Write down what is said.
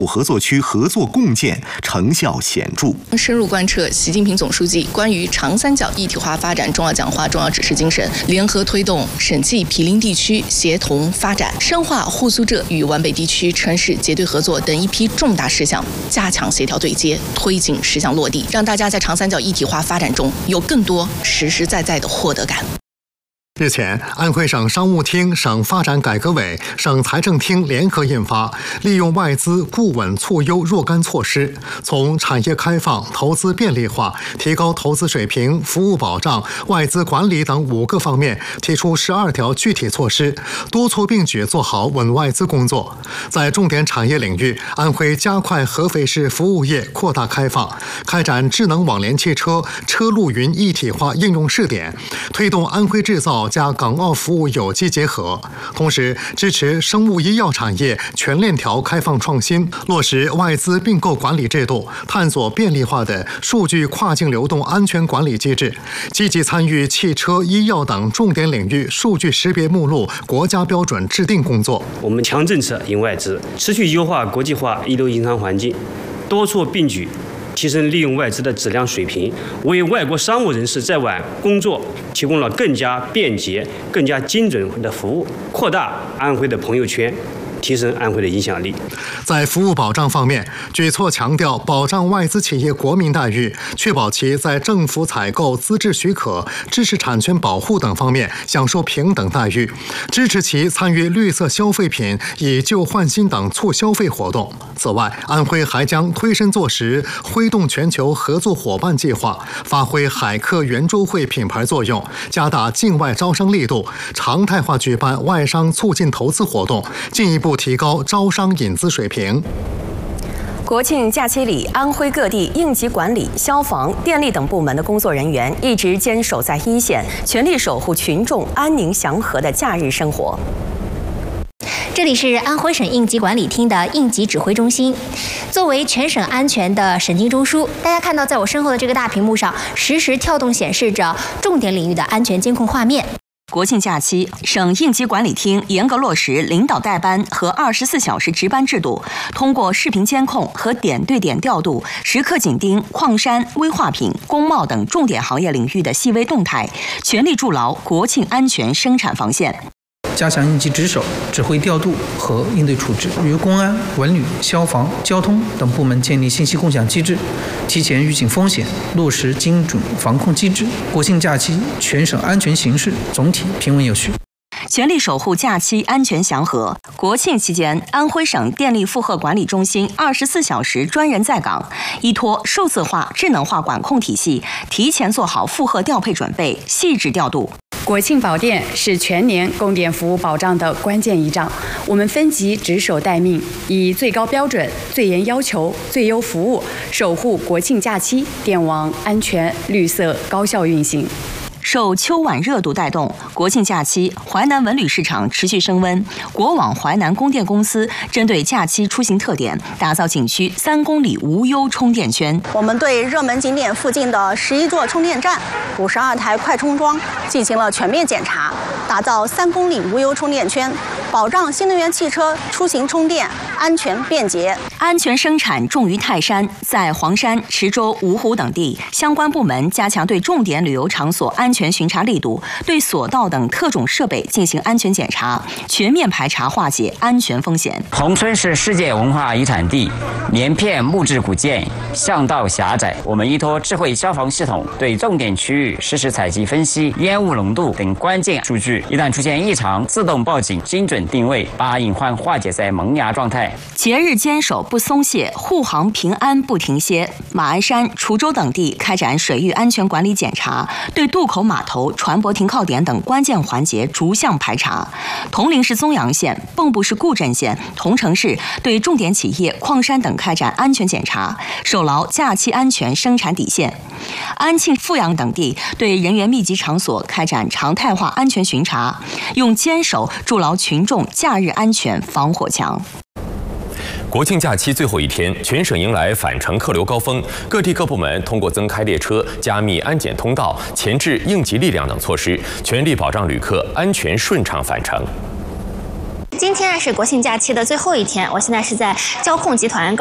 合作区合作共建成效显著。 深入贯彻习近平总书记关于长三角一体化发展重要讲话、重要指示精神，联合推动审计毗邻地区协同发展，深化沪苏浙与皖北地区城市结对合作等一批重大事项，加强协调对接，推进实项落地，让大家在长三角一体化发展中有更多实实在在的获得感。 日前，安徽省商务厅、省发展改革委、省财政厅联合印发《利用外资固稳促优若干措施》，从产业开放、投资便利化、提高投资水平、服务保障、外资管理等5个方面提出12条具体措施，多措并举做好稳外资工作。在重点产业领域，安徽加快合肥市服务业扩大开放，开展智能网联汽车、车路云一体化应用试点，推动安徽制造加港澳服务有机结合，同时支持生物医药产业全链条开放创新，落实外资并购管理制度，探索便利化的数据跨境流动安全管理机制，积极参与汽车、医药等重点领域数据识别目录国家标准制定工作。 我们强政策引外资，持续优化国际化一流营商环境，多措并举，提升利用外资的质量水平，为外国商务人士在外工作提供了更加便捷、更加精准的服务，扩大安徽的朋友圈，提升安徽的影响力。 在服务保障方面，举措强调保障外资企业国民待遇，确保其在政府采购、资质许可、知识产权保护等方面享受平等待遇，支持其参与绿色消费品以旧换新等促消费活动。此外，安徽还将推身作实，挥动全球合作伙伴计划，发挥海客圆桌会品牌作用，加大境外招商力度，常态化举办外商促进投资活动，进一步提高招商引资水平。 国庆假期里，安徽各地应急管理、消防、电力等部门的工作人员一直坚守在一线，全力守护群众安宁祥和的假日生活。 这里是安徽省应急管理厅的应急指挥中心，作为全省安全的审定中枢，大家看到在我身后的这个大屏幕上，实时跳动显示着重点领域的安全监控画面。 国庆假期，省应急管理厅严格落实领导带班和24小时值班制度，通过视频监控和点对点调度，时刻紧盯矿山、危化品、工贸等重点行业领域的细微动态，全力筑牢国庆安全生产防线。 加强应急值守、指挥调度和应对处置，与公安、文旅、消防、交通等部门建立信息共享机制，提前预警风险，落实精准防控机制。国庆假期，全省安全形势总体平稳有序。 全力守护假期安全祥和。国庆期间，安徽省电力负荷管理中心24小时专人在岗，依托数字化、智能化管控体系，提前做好负荷调配准备，细致调度。 国庆保电是全年供电服务保障的关键仪仗，我们分级值守待命，以最高标准、最严要求、最优服务，守护国庆假期电网安全、绿色、高效运行。 受秋晚热度带动，国庆假期淮南文旅市场持续升温。国网淮南供电公司针对假期出行特点，打造景区3公里无忧充电圈。 我们对热门景点附近的11座充电站、52台快充桩进行了全面检查，打造3公里无忧充电圈，保障新能源汽车出行充电安全便捷。 安全生产重于泰山，在黄山、池州、芜湖等地，相关部门加强对重点旅游场所安全巡查力度，对索道等特种设备进行安全检查，全面排查化解安全风险。 宏春是世界文化遗产地，连片木质古建，巷道狭窄。我们依托智慧消防系统，对重点区域实时采集分析烟雾浓度等关键数据，一旦出现异常，自动报警，精准定位，把隐患化解在萌芽状态。 节日坚守不松懈，护航平安不停歇。马鞍山、滁州等地开展水域安全管理检查，对渡口码头、船舶停靠点等关键环节逐项排查。铜陵市宗阳县、蚌埠市固镇县、桐城市对重点企业、矿山等开展安全检查，守牢假期安全生产底线。安庆、阜阳等地对人员密集场所开展常态化安全巡查，用坚守筑牢群众假日安全防火墙。 国庆假期最后一天，全省迎来返程客流高峰，各地各部门通过增开列车、加密安检通道、前置应急力量等措施，全力保障旅客安全顺畅返程。 今天是国庆假期的最后一天，我现在是在交控集团